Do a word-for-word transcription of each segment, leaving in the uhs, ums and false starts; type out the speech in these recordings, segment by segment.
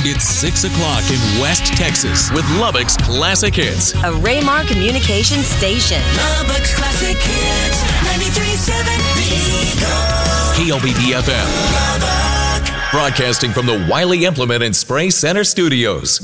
It's six o'clock in West Texas with Lubbock's Classic Hits. A Raymar Communications station. Lubbock's Classic Hits, ninety-three point seven Eagle. K L B D F M. Lubbock. Broadcasting from the Wiley Implement and Spray Center Studios.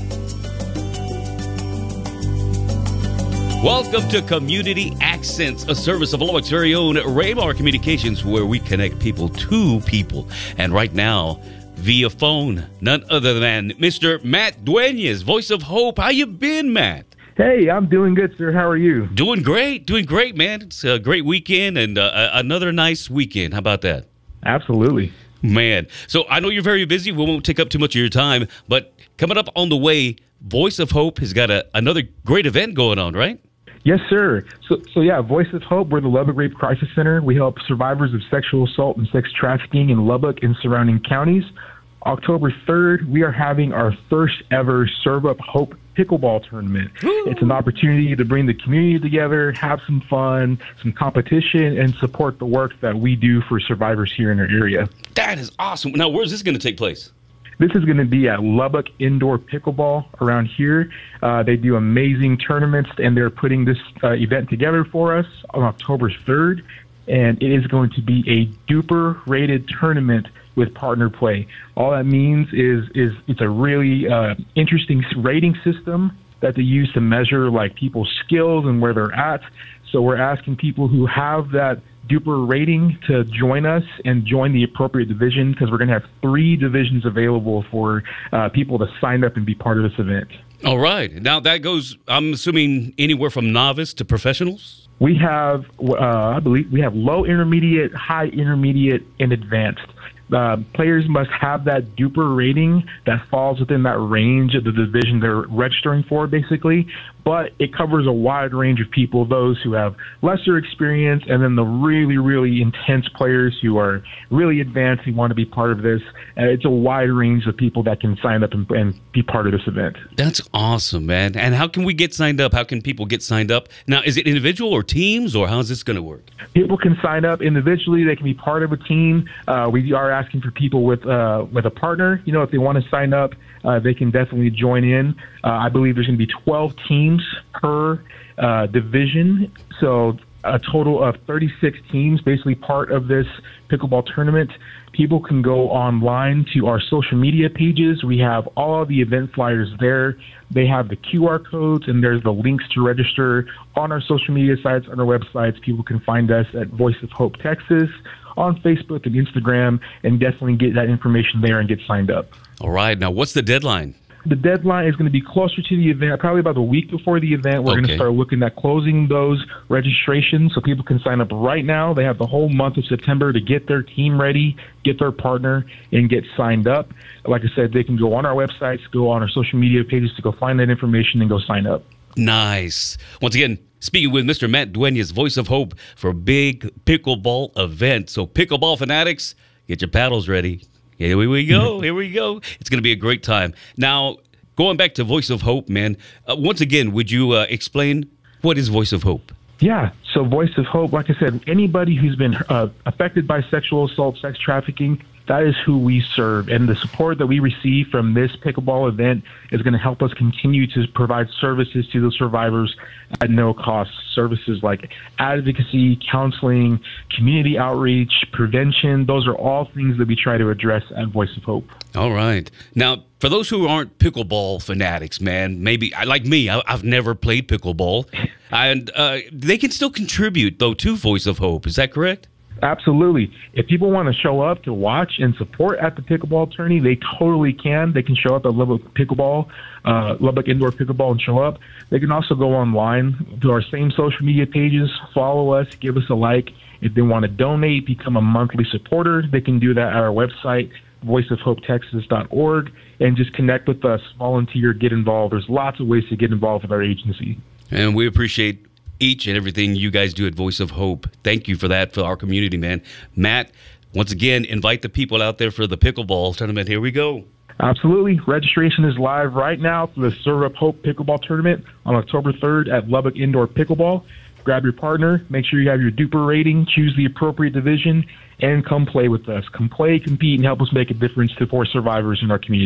Welcome to Community Accents, a service of Lubbock's very own Raymar Communications, where we connect people to people. And right now, via phone, none other than Mister Matt Duenas, Voice of Hope. How you been, Matt? Hey, I'm doing good, sir. How are you? Doing great, doing great, man. It's a great weekend and uh, another nice weekend. How about that? Absolutely. Man, so I know you're very busy. We won't take up too much of your time, but coming up on the way, Voice of Hope has got a, another great event going on, right? Yes, sir. So, so yeah, Voice of Hope, we're the Lubbock Rape Crisis Center. We help survivors of sexual assault and sex trafficking in Lubbock and surrounding counties. October third, we are having our first ever Serve Up Hope pickleball tournament. Ooh. It's an opportunity to bring the community together, have some fun, some competition, and support the work that we do for survivors here in our area. That is awesome. Now, where's this going to take place? This is going to be at Lubbock Indoor Pickleball around here. Uh, they do amazing tournaments, and they're putting this uh, event together for us on October third. And it is going to be a duper-rated tournament with partner play. All that means is is it's a really uh, interesting rating system that they use to measure like people's skills and where they're at. So we're asking people who have that duper rating to join us and join the appropriate division, because we're going to have three divisions available for uh, people to sign up and be part of this event. All right. Now that goes, I'm assuming, anywhere from novice to professionals? We have, uh, I believe, we have low, intermediate, high, intermediate, and advanced. Uh, players must have that duper rating that falls within that range of the division they're registering for, basically. But it covers a wide range of people, those who have lesser experience, and then the really, really intense players who are really advanced who want to be part of this. Uh, it's a wide range of people that can sign up and, and be part of this event. That's awesome, man. And how can we get signed up? How can people get signed up? Now, is it individual or teams, or how's this going to work? People can sign up individually. They can be part of a team. Uh, we are asking for people with uh, with a partner. You know, if they want to sign up, uh, they can definitely join in. Uh, I believe there's going to be twelve teams per uh, division, so a total of thirty-six teams, basically part of this pickleball tournament. People can go online to our social media pages. We have all the event flyers there. They have the Q R codes, and there's the links to register on our social media sites, on our websites. People can find us at Voice of Hope Texas on Facebook and Instagram, and definitely get that information there and get signed up. All right. Now, what's the deadline? The deadline is going to be closer to the event, probably about a week before the event. We're okay. going to start looking at closing those registrations so people can sign up right now. They have the whole month of September to get their team ready, get their partner, and get signed up. Like I said, they can go on our websites, go on our social media pages to go find that information and go sign up. Nice. Once again, speaking with Mister Matt Duenas, Voice of Hope, for a big pickleball event. So pickleball fanatics, get your paddles ready. Here we go. Here we go. It's going to be a great time. Now, going back to Voice of Hope, man, uh, once again, would you uh, explain what is Voice of Hope? Yeah. So Voice of Hope, like I said, anybody who's been uh, affected by sexual assault, sex trafficking, that is who we serve. And the support that we receive from this pickleball event is going to help us continue to provide services to the survivors at no cost. Services like advocacy, counseling, community outreach, prevention. Those are all things that we try to address at Voice of Hope. All right. Now, for those who aren't pickleball fanatics, man, maybe like me, I, I've never played pickleball. And uh, they can still contribute, though, to Voice of Hope. Is that correct? Absolutely. If people want to show up to watch and support at the pickleball tourney, they totally can. They can show up at Lubbock Pickleball, uh, Lubbock Indoor Pickleball, and show up. They can also go online to our same social media pages, follow us, give us a like. If they want to donate, become a monthly supporter, they can do that at our website, voice of hope texas dot org, and just connect with us, volunteer, get involved. There's lots of ways to get involved with our agency. And we appreciate each and everything you guys do at Voice of Hope. Thank you for that, for our community, man. Matt, once again, invite the people out there for the pickleball tournament. Here we go. Absolutely. Registration is live right now for the Serve Up Hope pickleball tournament on October third at Lubbock Indoor Pickleball. Grab your partner, make sure you have your duper rating, choose the appropriate division, and come play with us. Come play, compete, and help us make a difference to for survivors in our community.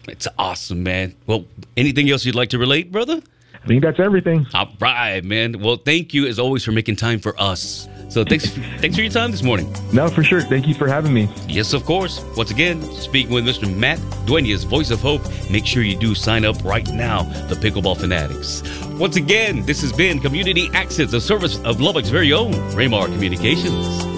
It's awesome, man. Well, anything else you'd like to relate, brother? I think that's everything. All right, man. Well, thank you as always for making time for us. So thanks, thanks for your time this morning. No, for sure. Thank you for having me. Yes, of course. Once again, speaking with Mister Matt Duenas, Voice of Hope. Make sure you do sign up right now, the Pickleball Fanatics. Once again, this has been Community Access, a service of Lubbock's very own Raymar Communications.